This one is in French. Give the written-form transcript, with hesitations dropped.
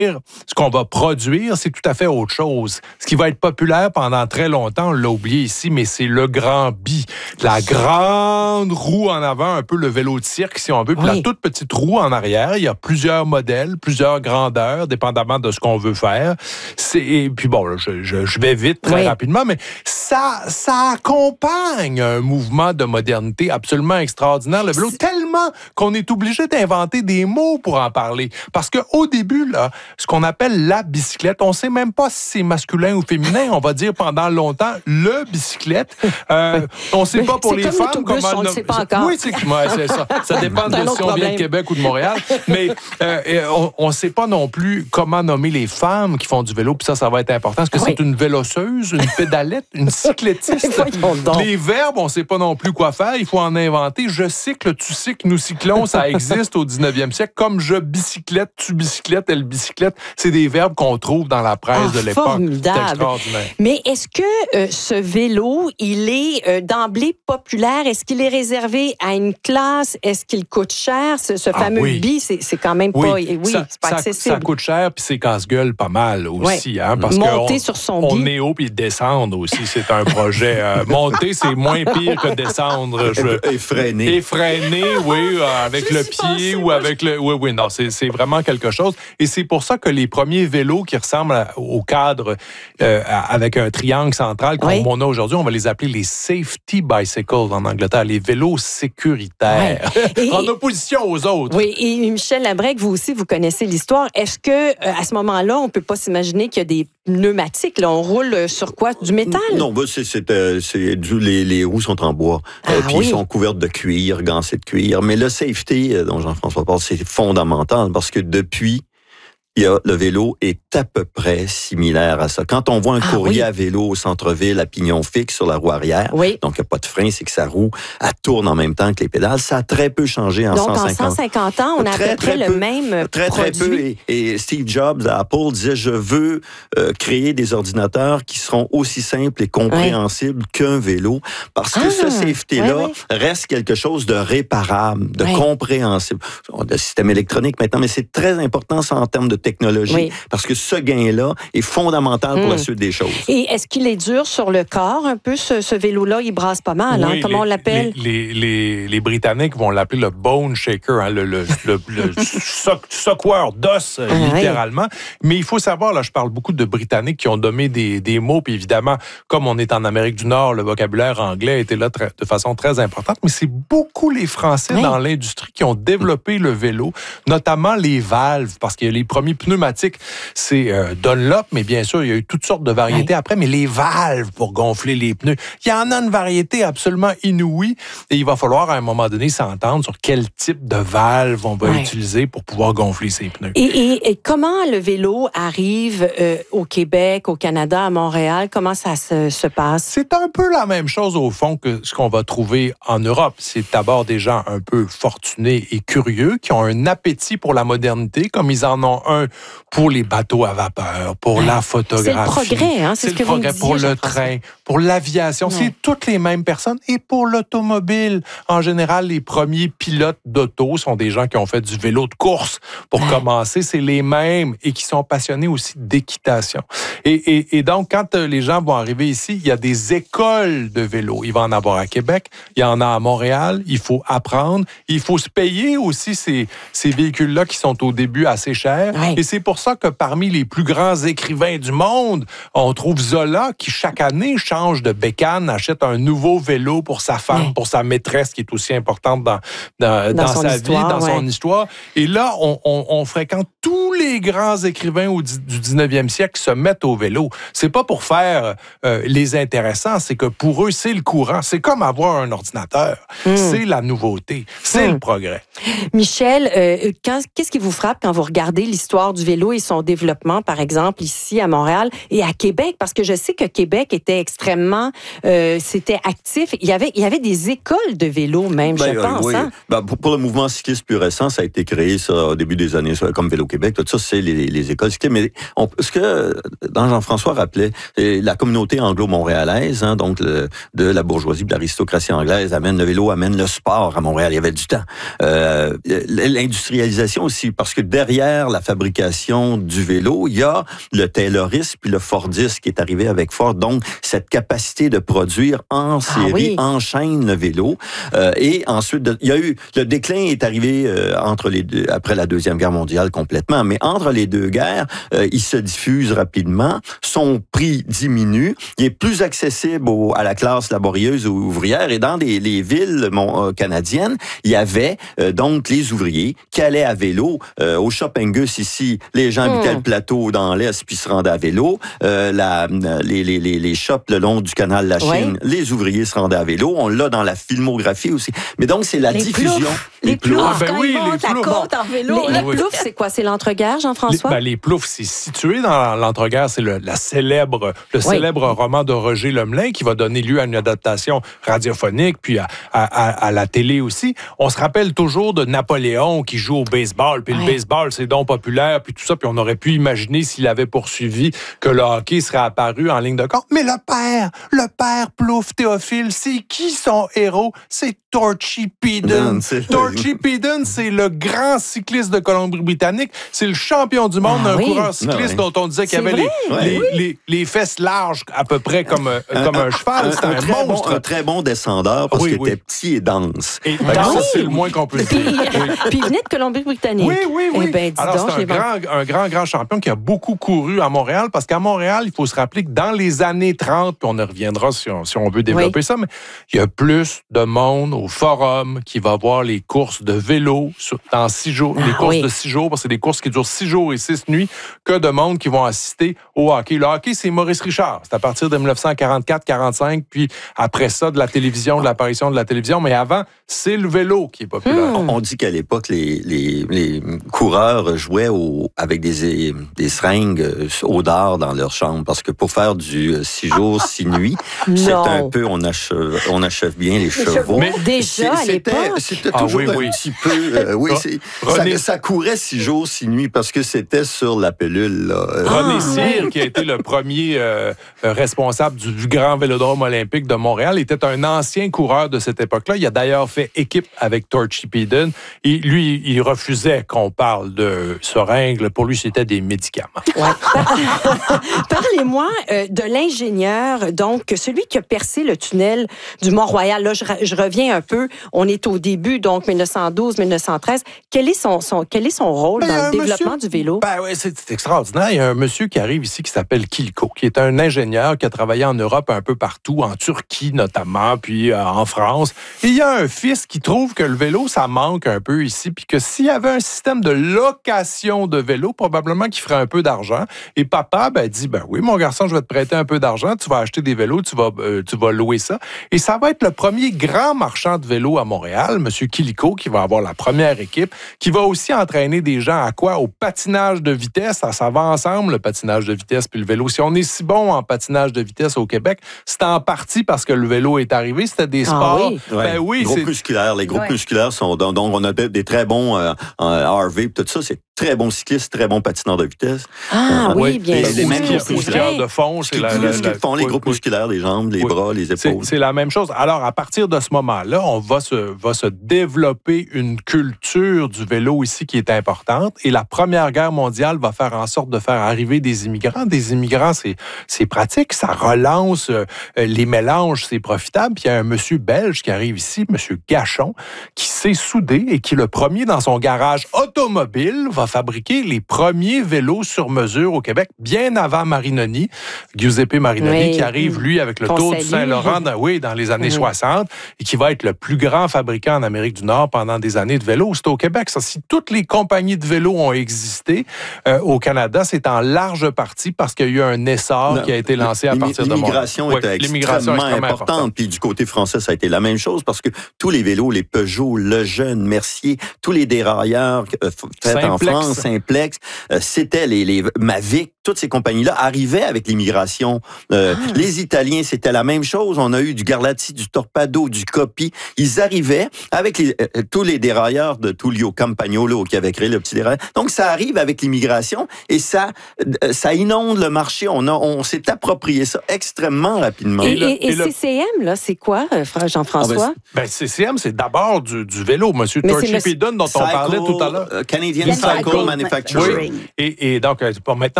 ce qu'on va produire, c'est tout à fait autre chose. Ce qui va être populaire pendant très longtemps, on l'a oublié ici, mais c'est le grand bi. La grande roue en avant, un peu le vélo de cirque, si on veut, puis la toute petite roue en arrière. Il y a plusieurs modèles, plusieurs grandeurs, dépendamment de ce qu'on veut faire. Et puis bon, là, je vais vite, très rapidement, mais ça accompagne un mouvement de modernité absolument extraordinaire, le vélo, tellement qu'on est obligé d'inventer des mots pour en parler. Parce qu'au début, là, ce qu'on appelle la bicyclette, on ne sait même pas si c'est masculin ou féminin. On va dire pendant longtemps le bicyclette. On ne sait pas pour les femmes comment... on ne sait pas encore. Oui, c'est ça. Ça dépend de si on vient de Québec ou de Montréal. Mais on ne sait pas non plus comment nommer les femmes qui font du vélo. Puis ça va être important. Est-ce que c'est une véloceuse, une pédalette, une cyclettiste? Les verbes, on ne sait pas non plus quoi faire. Il faut en inventer. Je cycle, tu cycles, nous cyclons. Ça existe au 19e siècle. Comme je bicyclette, tu bicyclettes, elle bicyclette. C'est des verbes qu'on trouve dans la presse de l'époque. Formidable. C'est extraordinaire. Mais est-ce que ce vélo, il est d'emblée populaire? Est-ce qu'il est réservé à une classe? Est-ce qu'il coûte cher? Ce fameux bi, c'est quand même pas... c'est pas accessible. Ça coûte cher, puis c'est casse-gueule pas mal aussi. Hein, parce monter sur son bi. On est haut, puis descendre aussi, c'est un projet. Monter, c'est moins pire que descendre. Et freiner. Et freiner, oui, avec le pied ou avec le... Oui, non, c'est vraiment quelque chose. Et c'est pour ça que les premiers vélos qui ressemblent au cadre avec un triangle central comme on a aujourd'hui, on va les appeler les safety bicycles en Angleterre, les vélos sécuritaires, en opposition aux autres. Oui, et Michel Labrec, vous aussi, vous connaissez l'histoire. Est-ce que à ce moment-là, on peut pas s'imaginer qu'il y a des pneumatiques? Là, on roule sur quoi? Du métal? Non, les roues sont en bois. Puis ils sont couvertes de cuir, gancées de cuir. Mais le safety, dont Jean-François parle, c'est fondamental parce que depuis, le vélo est à peu près similaire à ça. Quand on voit un courrier à vélo au centre-ville à pignon fixe sur la roue arrière, donc il n'y a pas de frein, c'est que sa roue, elle tourne en même temps que les pédales. Ça a très peu changé en 150 ans. Donc, en 150 ans, on a à peu près le même Très produit. peu. Et Steve Jobs à Apple disait, je veux créer des ordinateurs qui seront aussi simples et compréhensibles qu'un vélo, parce que ce safety-là reste quelque chose de réparable, de compréhensible. On a le système électronique maintenant, mais c'est très important ça en termes de technologie, parce que ce gain-là est fondamental pour la suite des choses. Et est-ce qu'il est dur sur le corps, un peu, ce vélo-là? Il brasse pas mal, comment on l'appelle? Les Britanniques vont l'appeler le bone shaker, le secoueur d'os, littéralement. Mais il faut savoir, là, je parle beaucoup de Britanniques qui ont nommé des mots, puis évidemment, comme on est en Amérique du Nord, le vocabulaire anglais était là de façon très importante, mais c'est beaucoup les Français dans l'industrie qui ont développé le vélo, notamment les valves, parce qu'il y a les premiers pneumatiques, c'est Dunlop, mais bien sûr, il y a eu toutes sortes de variétés après, mais les valves pour gonfler les pneus, il y en a une variété absolument inouïe et il va falloir à un moment donné s'entendre sur quel type de valve on va utiliser pour pouvoir gonfler ses pneus. Et comment le vélo arrive au Québec, au Canada, à Montréal? Comment ça se passe? C'est un peu la même chose au fond que ce qu'on va trouver en Europe. C'est d'abord des gens un peu fortunés et curieux qui ont un appétit pour la modernité, comme ils en ont un pour les bateaux à vapeur, pour la photographie. C'est le progrès, hein? C'est ce que vous me disiez, pour le train, pour l'aviation. C'est toutes les mêmes personnes. Et pour l'automobile, en général, les premiers pilotes d'auto sont des gens qui ont fait du vélo de course. Pour commencer, c'est les mêmes et qui sont passionnés aussi d'équitation. Et donc, quand les gens vont arriver ici, il y a des écoles de vélo. Il va en avoir à Québec, il y en a à Montréal. Il faut apprendre. Il faut se payer aussi ces véhicules-là qui sont au début assez chers. Et c'est pour ça que parmi les plus grands écrivains du monde, on trouve Zola qui, chaque année, change de bécane, achète un nouveau vélo pour sa femme, pour sa maîtresse, qui est aussi importante dans sa vie, dans son histoire. Et là, on fréquente tous les grands écrivains du 19e siècle qui se mettent au vélo. C'est pas pour faire les intéressants, c'est que pour eux, c'est le courant. C'est comme avoir un ordinateur. C'est la nouveauté. C'est le progrès. Michel, qu'est-ce qui vous frappe quand vous regardez l'histoire du vélo et son développement, par exemple, ici à Montréal et à Québec? Parce que je sais que Québec était extrêmement, c'était actif. Il y avait des écoles de vélo même, je pense. Oui. Hein? Pour le mouvement cycliste plus récent, ça a été créé au début des années, comme Vélo-Québec. Tout ça, c'est les écoles cyclistes. Mais ce que Jean-François rappelait, la communauté anglo-montréalaise, hein, donc de la bourgeoisie, de l'aristocratie anglaise, amène le vélo, amène le sport à Montréal. Il y avait du temps. L'industrialisation aussi, parce que derrière la fabrication du vélo, il y a le Taylorisme puis le Fordisme qui est arrivé avec Ford. Donc, cette capacité de produire en série, en chaîne le vélo. Et ensuite, il y a eu... Le déclin est arrivé après la Deuxième Guerre mondiale complètement. Mais entre les deux guerres, il se diffuse rapidement. Son prix diminue. Il est plus accessible à la classe laborieuse ou ouvrière. Et dans les villes canadiennes, il y avait donc les ouvriers qui allaient à vélo. Au Shop Angus, ici, les gens habitaient le plateau dans l'Est puis se rendaient à vélo. Les shops le long du canal de la Chine, les ouvriers se rendaient à vélo. On l'a dans la filmographie aussi. Mais donc, c'est la diffusion. Les ploufs, les côte en vélo. Les ploufs, c'est quoi? C'est l'entre-guerre, Jean-François? Les ploufs, c'est situé dans l'entre-guerre. C'est le célèbre roman de Roger Lemelin qui va donner lieu à une adaptation radiophonique, puis à la télé aussi. On se rappelle toujours de Napoléon qui joue au baseball, puis le baseball, c'est donc populaire, puis tout ça, puis on aurait pu imaginer s'il avait poursuivi que le hockey serait apparu en ligne de compte. Mais le père Plouffe, Théophile, c'est qui son héros? C'est Torchy Peden. Torchy Peden, c'est le grand cycliste de Colombie-Britannique. C'est le champion du monde, un coureur cycliste dont on disait qu'il avait les fesses larges à peu près comme un cheval. C'était un monstre. Un très bon descendeur parce qu'il était petit et dense. Et ça, c'est le moins qu'on peut dire. Puis il venait de Colombie-Britannique. Oui. Eh ben, alors, c'est un grand champion qui a beaucoup couru à Montréal parce qu'à Montréal, il faut se rappeler que dans les années 30, puis on y reviendra si on veut développer ça, mais il y a plus de monde au forum qui va voir les courses de vélo dans 6 jours, les courses de 6 jours, parce que c'est des courses qui durent 6 jours et 6 nuits, que de monde qui vont assister au hockey. Le hockey, c'est Maurice Richard. C'est à partir de 1944-45, puis après ça, de la télévision, de l'apparition de la télévision, mais avant, c'est le vélo qui est populaire. On dit qu'à l'époque, les coureurs jouaient avec des seringues au dard dans leur chambre, parce que pour faire du 6 jours, 6 nuits, c'est un peu, on achève bien les chevaux. Mais déjà, à l'époque... C'était toujours un petit peu... ça courait 6 jours, 6 nuits, parce que c'était sur la pilule. Là. René Cyr, qui a été le premier responsable du grand vélodrome olympique de Montréal, était un ancien coureur de cette époque-là. Il a d'ailleurs fait équipe avec Torchy Peden. Et lui, il refusait qu'on parle de seringues. Pour lui, c'était des médicaments. Ouais. Parlez-moi de l'ingénieur, donc celui qui a percé le tunnel du Mont-Royal. Là, je reviens un peu. On est au début, donc 1912-1913. Quel est son rôle dans le développement du vélo? C'est extraordinaire. Il y a un monsieur qui arrive ici qui s'appelle Kilko, qui est un ingénieur qui a travaillé en Europe un peu partout, en Turquie notamment, puis en France. Et il y a un fils qui trouve que le vélo, ça manque un peu ici, puis que s'il y avait un système de location de vélo, probablement qu'il ferait un peu d'argent. Et papa dit, oui, mon garçon, je vais te prêter un peu d'argent, tu vas acheter des vélos, tu vas louer ça. Et ça va être le premier grand marchand de vélos à Montréal, M. Kilko, qui va avoir la première équipe, qui va aussi entraîner des gens à quoi? Au patinage de vitesse. Ça va ensemble, le patinage de vitesse puis le vélo. Si on est si bon en patinage de vitesse au Québec, c'est en partie parce que le vélo est arrivé. C'était des sports. Groupes musculaires. Les groupes musculaires sont... Donc, on a des très bons RV, tout ça, c'est très bons cyclistes, très bons patineurs de vitesse. Bien sûr. Les mêmes groupes musculaires de fond. Les groupes musculaires, les jambes, les bras, les épaules. C'est la même chose. Alors, à partir de ce moment-là, on va se développer une culture du vélo ici qui est importante. Et la Première Guerre mondiale va faire en sorte de faire arriver des immigrants. Des immigrants, c'est pratique. Ça relance les mélanges, c'est profitable. Puis il y a un monsieur belge qui arrive ici, monsieur Gachon, qui s'est soudé et qui, le premier dans son garage automobile, va fabriquer les premiers vélos sur mesure au Québec, bien avant Marinoni, Giuseppe Marinoni, qui arrive, lui, avec le Tour du Saint-Laurent dans les années 60, et qui va être le plus grand fabricant en Amérique du Nord pendant des années de vélos. C'est au Québec, ça. Si toutes les compagnies de vélos ont existé au Canada, c'est en large partie parce qu'il y a eu un essor qui a été lancé à partir de Montréal. L'immigration est extrêmement importante. Puis du côté français, ça a été la même chose parce que tous les vélos, les Peugeot, Lejeune, Mercier, tous les dérailleurs faits en France, Simplex, c'était les Mavic, toutes ces compagnies-là arrivaient avec l'immigration. Les Italiens, c'était la même chose. On a eu du Garlatti, du Torpedo, du Copi. Ils arrivaient avec tous les dérailleurs de Tullio Campagnolo qui avait créé le petit dérailleur. Donc, ça arrive avec l'immigration et ça inonde le marché. On s'est approprié ça extrêmement rapidement. Et CCM, là, c'est quoi, Jean-François? CCM, c'est d'abord du vélo, M. Torchy-Pidon, dont on parlait tout à l'heure. Canadian Cycle Manufacturing. Oui. Et donc, maintenant,